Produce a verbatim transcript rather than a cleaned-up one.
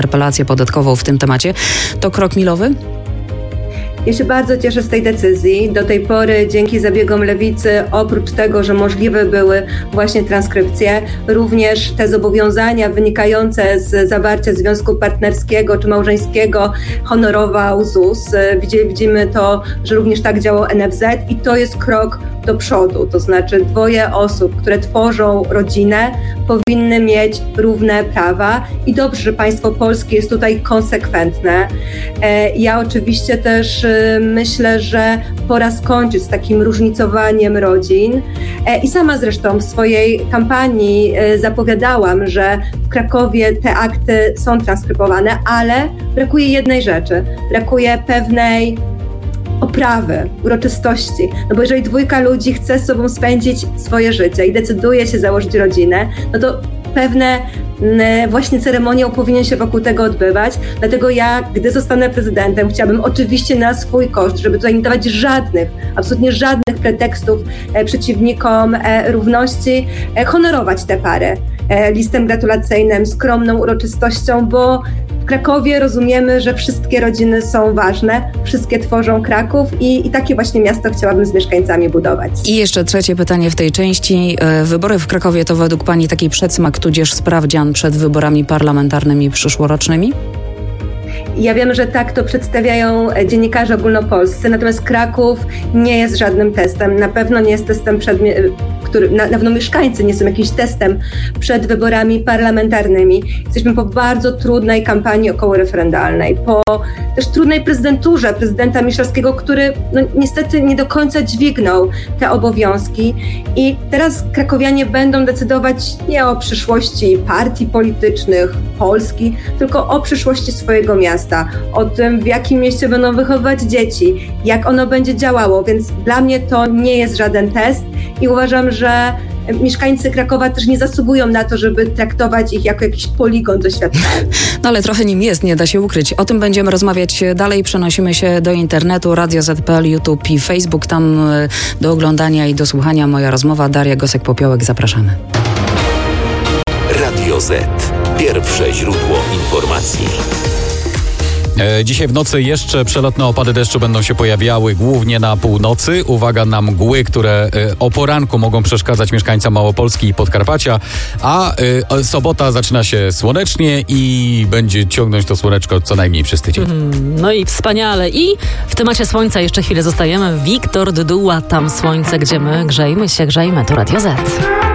interpelację podatkową w tym temacie. To krok milowy? Ja się bardzo cieszę z tej decyzji. Do tej pory dzięki zabiegom Lewicy, oprócz tego, że możliwe były właśnie transkrypcje, również te zobowiązania wynikające z zawarcia związku partnerskiego czy małżeńskiego honorował Z U S. Widzimy to, że również tak działał N F Z i to jest krok do przodu. To znaczy dwoje osób, które tworzą rodzinę, powinny mieć równe prawa i dobrze, że państwo polskie jest tutaj konsekwentne. Ja oczywiście też myślę, że pora skończyć z takim różnicowaniem rodzin i sama zresztą w swojej kampanii zapowiadałam, że w Krakowie te akty są transkrybowane, ale brakuje jednej rzeczy, brakuje pewnej oprawy, uroczystości. No bo jeżeli dwójka ludzi chce z sobą spędzić swoje życie i decyduje się założyć rodzinę, no to pewne właśnie ceremonią powinien się wokół tego odbywać. Dlatego ja, gdy zostanę prezydentem, chciałabym oczywiście na swój koszt, żeby tutaj nie dawać żadnych, absolutnie żadnych pretekstów przeciwnikom równości, honorować te pary listem gratulacyjnym, skromną uroczystością, bo w Krakowie rozumiemy, że wszystkie rodziny są ważne, wszystkie tworzą Kraków i, i takie właśnie miasto chciałabym z mieszkańcami budować. I jeszcze trzecie pytanie w tej części. Wybory w Krakowie to według Pani taki przedsmak, tudzież sprawdzian przed wyborami parlamentarnymi przyszłorocznymi? Ja wiem, że tak to przedstawiają dziennikarze ogólnopolscy, natomiast Kraków nie jest żadnym testem. Na pewno nie jest testem przed, który, na, na pewno mieszkańcy nie są jakimś testem przed wyborami parlamentarnymi. Jesteśmy po bardzo trudnej kampanii okołoreferendalnej, po też trudnej prezydenturze prezydenta Miszalskiego, który no, niestety nie do końca dźwignął te obowiązki i teraz krakowianie będą decydować nie o przyszłości partii politycznych Polski, tylko o przyszłości swojego miasta. O tym, w jakim mieście będą wychowywać dzieci, jak ono będzie działało, więc dla mnie to nie jest żaden test i uważam, że mieszkańcy Krakowa też nie zasługują na to, żeby traktować ich jako jakiś poligon doświadczalny. No ale trochę nim jest, nie da się ukryć. O tym będziemy rozmawiać dalej. Przenosimy się do internetu, Radio Z kropka P L, YouTube i Facebook. Tam do oglądania i do słuchania moja rozmowa. Daria Gosek-Popiołek, zapraszamy. Radio Z. Pierwsze źródło informacji. Dzisiaj w nocy jeszcze przelotne opady deszczu będą się pojawiały głównie na północy. Uwaga na mgły, które o poranku mogą przeszkadzać mieszkańcom Małopolski i Podkarpacia, a sobota zaczyna się słonecznie i będzie ciągnąć to słoneczko co najmniej przez tydzień. Mm, no i wspaniale. I w temacie słońca jeszcze chwilę zostajemy. Wiktor Dyduła, tam słońce, gdzie my grzejmy się, grzejmy. Tu Radio Z.